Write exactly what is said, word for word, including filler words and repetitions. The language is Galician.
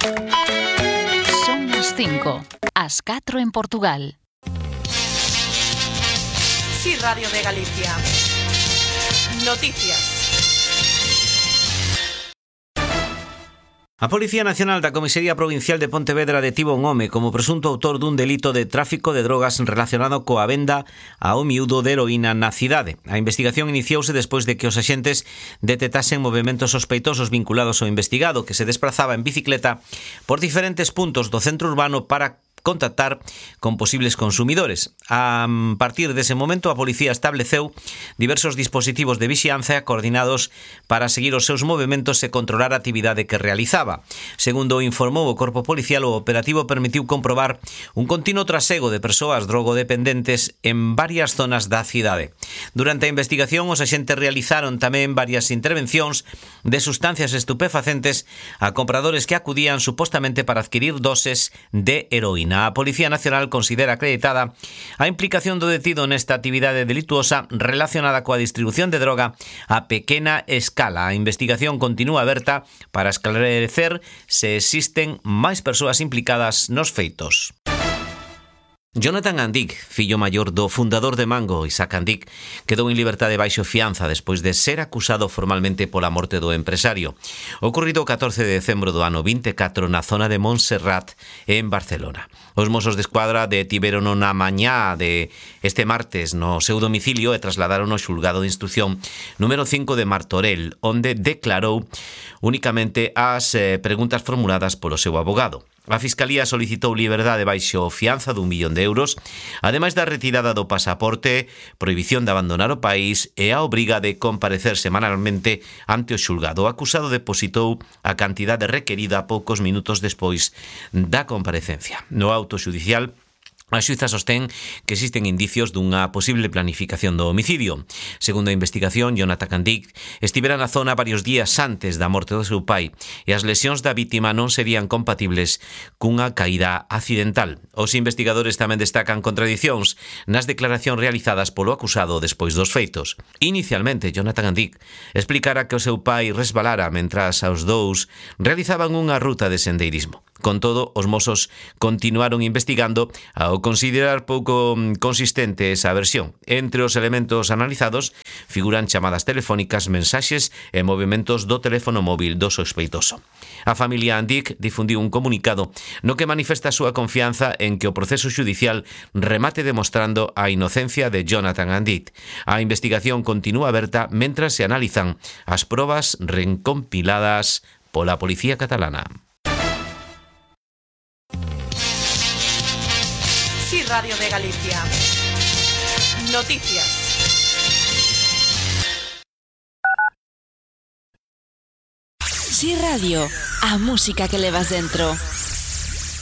Son as cinco, as catro en Portugal. Sí, Radio de Galicia. Noticias. A Policía Nacional da Comisaría Provincial de Pontevedra detivo un home como presunto autor dun delito de tráfico de drogas relacionado coa venda ao miúdo de heroína na cidade. A investigación iniciouse despois de que os axentes detectasen movementos sospeitosos vinculados ao investigado, que se desplazaba en bicicleta por diferentes puntos do centro urbano para contactar con posibles consumidores. A partir dese momento, a policía estableceu diversos dispositivos de vixianza coordinados para seguir os seus movementos e controlar a actividade que realizaba. Segundo informou o Corpo Policial, o operativo permitiu comprobar un continuo trasego de persoas drogodependentes en varias zonas da cidade. Durante a investigación, os axentes realizaron tamén varias intervencións de sustancias estupefacentes a compradores que acudían supostamente para adquirir doses de heroína. A Policía Nacional considera acreditada a implicación do detido nesta actividade delituosa relacionada coa distribución de droga a pequena escala. A investigación continúa aberta para esclarecer se existen máis persoas implicadas nos feitos. Jonathan Andic, fillo maior do fundador de Mango, Isaac Andic, quedou en liberdade baixo fianza despois de ser acusado formalmente pola morte do empresario. Ocorrido o catorce de decembro do ano vinte e catro na zona de Montserrat, en Barcelona. Os mozos de escuadra detiverono na mañá de este martes no seu domicilio e trasladaron ao xulgado de instrucción número cinco de Martorell, onde declarou únicamente as eh, preguntas formuladas polo seu abogado. A Fiscalía solicitou liberdade baixo fianza dun millón de euros, ademais da retirada do pasaporte, prohibición de abandonar o país e a obriga de comparecer semanalmente ante o xulgado. O acusado depositou a cantidade requerida poucos minutos despois da comparecencia. No auto xudicial, a xuíza sostén que existen indicios dunha posible planificación do homicidio. Segundo a investigación, Jonathan Andic estivera na zona varios días antes da morte do seu pai e as lesións da vítima non serían compatibles cunha caída accidental. Os investigadores tamén destacan contradicións nas declaracións realizadas polo acusado despois dos feitos. Inicialmente, Jonathan Andic explicara que o seu pai resbalara mentras os dous realizaban unha ruta de sendeirismo. Con todo, os mozos continuaron investigando ao considerar pouco consistente esa versión. Entre os elementos analizados figuran chamadas telefónicas, mensaxes e movimentos do teléfono móvil do sospeitoso. A familia Andic difundiu un comunicado no que manifesta a súa confianza en que o proceso xudicial remate demostrando a inocencia de Jonathan Andic. A investigación continúa aberta mentras se analizan as probas recompiladas pola Policía Catalana. Sí, Radio de Galicia. Noticias. Sí Radio, a música que levas dentro.